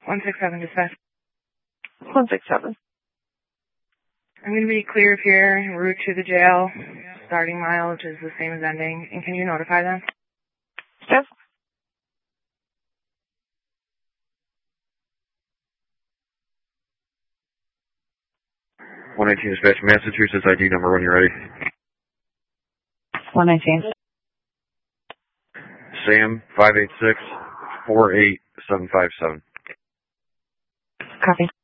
167 dispatch. 167. I'm going to be clear here en route to the jail, starting mileage is the same as ending. And can you notify them? Yes. Dispatch, Massachusetts ID number when you're ready. 119. Sam 586-48757. Copy.